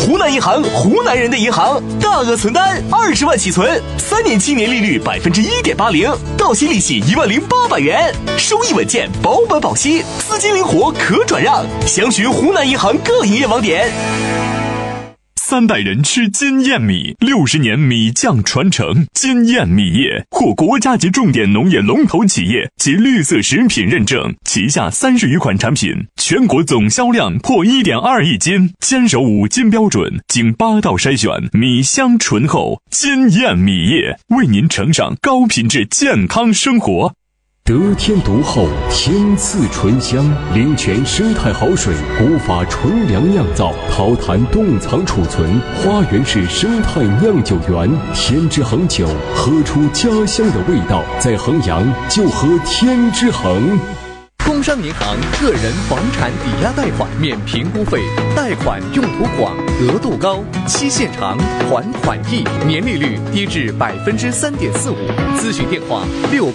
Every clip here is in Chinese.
湖南银行，湖南人的银行，大额存单20万起存，3年期年利率1.80%，到期利息10800元，收益稳健，保本保息，资金灵活可转让。详询湖南银行各营业网点。 3代人吃金燕米，60年米酱传承。金燕米业获国家级重点农业龙头企业及绿色食品认证，旗下30余款产品，全国总销量破1.2亿斤，坚守5金标准，经8道筛选，米香醇厚。金燕米业为您呈上高品质健康生活。 得天独厚，天赐醇香，灵泉生态好水，古法纯粮酿造，陶坛冻藏储存，花园式生态酿酒园，天之恒酒，喝出家乡的味道，在衡阳就喝天之恒。 工商银行个人房产抵押贷款免评估费，贷款用途广，额度高，期限长，还款易，年利率低至3.45%。咨询电话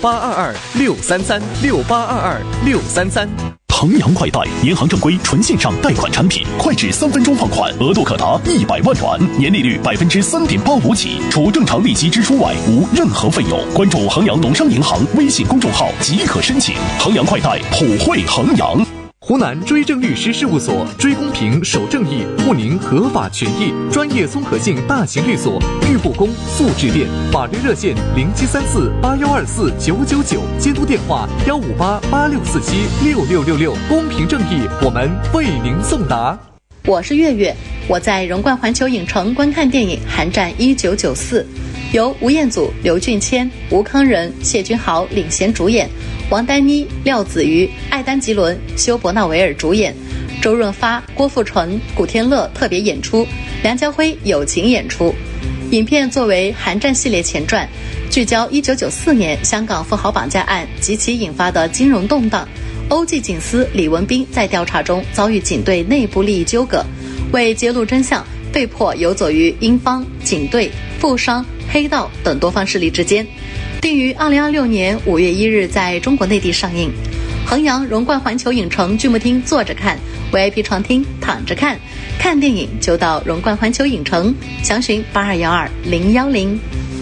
6822633633。 衡阳快贷，银行正规纯线上贷款产品，快至3分钟放款，额度可达100万元，年利率3.85%起，除正常利息支出外，无任何费用。关注衡阳农商银行微信公众号即可申请。衡阳快贷，普惠衡阳。 湖南追正律师事务所，追公平守正义，护您合法权益，专业综合性大型律所，豫不公速致电，法律热线073481249999，监督电话15886476666，公平正义，我们为您送达。 我是月月，我在荣冠环球影城观看电影《寒战1994》，由吴彦祖、刘俊谦、吴康仁、谢君豪领衔主演，王丹妮、廖子瑜、艾丹吉伦、休伯纳维尔主演，周润发、郭富城、古天乐特别演出，梁家辉友情演出。影片作为寒战系列前传，聚焦1994年香港富豪绑架案及其引发的金融动荡。欧记警司李文斌在调查中遭遇警队内部利益纠葛，为揭露真相，被迫游走于英方、警队、富商、黑道等多方势力之间。定于2026年5月1日在中国内地上映。衡阳荣冠环球影城剧目厅坐着看， VIP 床厅躺着看，看电影就到荣冠环球影城，详询8212-010。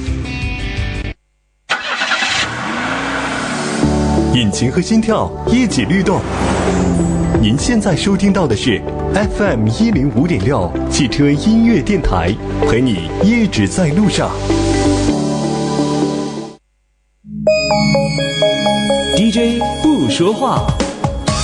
引擎和心跳一起律动。您现在收听到的是 FM 105.6汽车音乐电台，陪你一直在路上。 DJ 不说话。